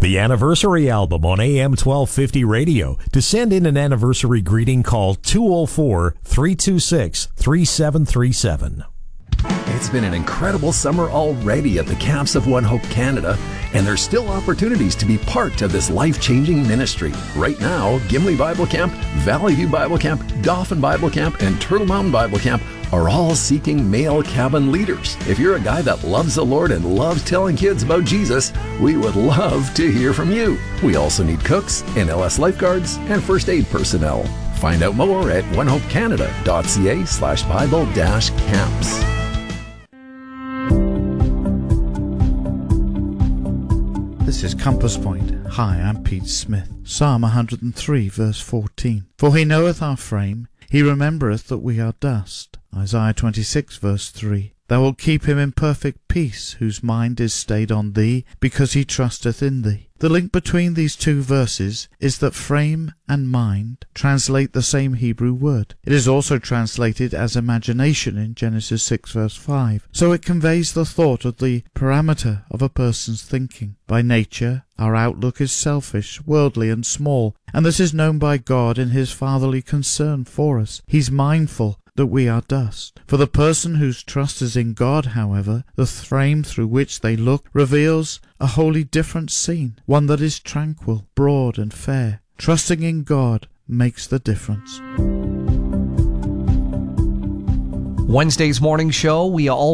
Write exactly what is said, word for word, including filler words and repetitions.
The Anniversary Album on A M twelve fifty radio. To send in an anniversary greeting, call two oh four, three two six, three seven three seven. It's been an incredible summer already at the camps of One Hope Canada, and there's still opportunities to be part of this life-changing ministry. Right now, Gimli Bible Camp, Valley View Bible Camp, Dauphin Bible Camp, and Turtle Mountain Bible Camp are all seeking male cabin leaders. If you're a guy that loves the Lord and loves telling kids about Jesus, we would love to hear from you. We also need cooks, N L S lifeguards, and first aid personnel. Find out more at onehopecanada.ca slash Bible dash camps. This is Compass Point. Hi, I'm Pete Smith. Psalm one hundred three, verse fourteen. For he knoweth our frame, he remembereth that we are dust. Isaiah twenty-six, verse three. Thou wilt keep him in perfect peace, whose mind is stayed on thee, because he trusteth in thee. The link between these two verses is that frame and mind translate the same Hebrew word. It is also translated as imagination in Genesis six, verse five. So it conveys the thought of the parameter of a person's thinking. By nature, our outlook is selfish, worldly, and small, and this is known by God in his fatherly concern for us. He's mindful that we are dust. For the person whose trust is in God, however, the frame through which they look reveals a wholly different scene, one that is tranquil, broad, and fair. Trusting in God makes the difference. Wednesday's morning show, we all